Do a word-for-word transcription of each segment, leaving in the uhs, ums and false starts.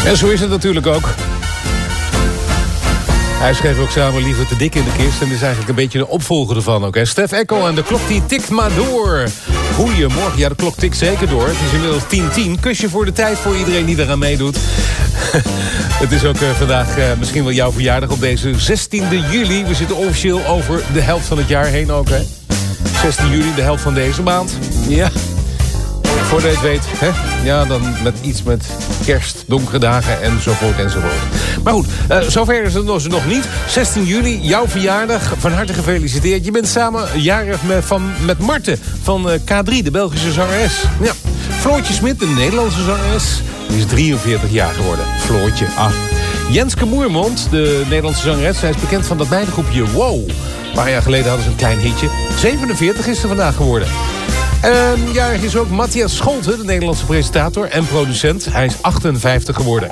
En zo is het natuurlijk ook. Hij schreef ook samen Liever te dik in de kist. En is eigenlijk een beetje de opvolger ervan ook. Hè? Stef Eckel en de klok die tikt maar door. Goedemorgen. Ja, de klok tikt zeker door. Het is inmiddels tien tien. Kusje voor de tijd voor iedereen die eraan meedoet. Het is ook uh, vandaag uh, misschien wel jouw verjaardag op deze zestiende juli. We zitten officieel over de helft van het jaar heen ook. Hè? zestien juli, de helft van deze maand. Ja. Voordat je het weet, hè? Ja, dan met iets met kerst, donkere dagen enzovoort enzovoort. Maar goed, uh, zover is het nog niet. zestien juli, jouw verjaardag. Van harte gefeliciteerd. Je bent samen jarig met, van, met Marten van uh, K drie, de Belgische zangeres. Ja. Floortje Smit, de Nederlandse zangeres. Die is drieënveertig jaar geworden. Floortje, ah. Jenske Moermond, de Nederlandse zangeres. Zij is bekend van dat meidengroepje Wow. Een paar jaar geleden hadden ze een klein hitje. zevenenveertig is ze vandaag geworden. En jarig is ook Matthias Scholte, de Nederlandse presentator en producent. Hij is achtenvijftig geworden.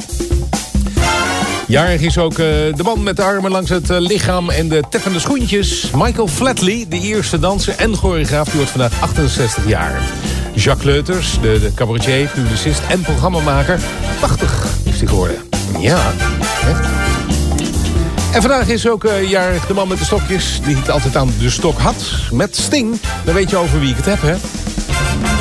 Jarig is ook uh, de man met de armen langs het uh, lichaam en de teffende schoentjes. Michael Flatley, de eerste danser en choreograaf, die wordt vandaag achtenzestig jaar. Jacques Leuters, de, de cabaretier, publicist en programmamaker. tachtig is hij geworden. Ja, echt. En vandaag is ook uh, jarig de man met de stokjes, die het altijd aan de stok had. Met Sting, dan weet je over wie ik het heb, hè?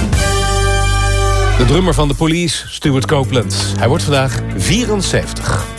De drummer van de Police, Stuart Copeland. Hij wordt vandaag vierenzeventig.